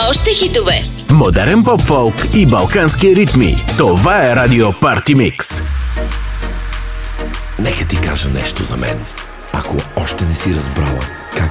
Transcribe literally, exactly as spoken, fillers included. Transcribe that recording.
още хитове. Модерен поп-фолк и балкански ритми. Това е Радио Парти Микс. Нека ти кажа нещо за мен. Ако още не си разбрала как